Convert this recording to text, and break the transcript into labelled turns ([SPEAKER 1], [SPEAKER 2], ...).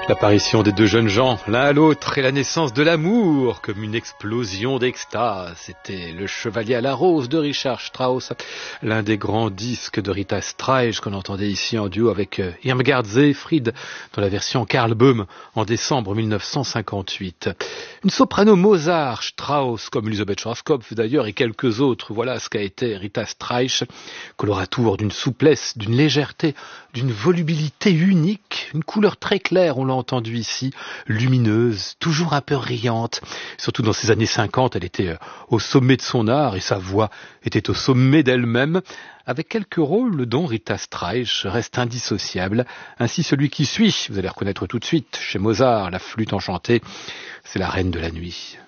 [SPEAKER 1] L'apparition des deux jeunes gens, l'un à l'autre, et la naissance de l'amour, comme une explosion d'extase. C'était Le Chevalier à la Rose de Richard Strauss, l'un des grands disques de Rita Streich qu'on entendait ici en duo avec Irmgard Seefried dans la version Karl Böhm en décembre 1958. Une soprano Mozart, Strauss, comme Elisabeth Schwarzkopf d'ailleurs et quelques autres, voilà ce qu'a été Rita Streich, coloratour d'une souplesse, d'une légèreté, d'une volubilité unique, une couleur très claire, on l'a entendu ici, lumineuse, toujours un peu riante. Surtout dans ces années 50, elle était au sommet de son art et sa voix était au sommet d'elle-même. Avec quelques rôles dont Rita Streich reste indissociable. Ainsi celui qui suit, vous allez reconnaître tout de suite, chez Mozart, la flûte enchantée, c'est la reine de la nuit.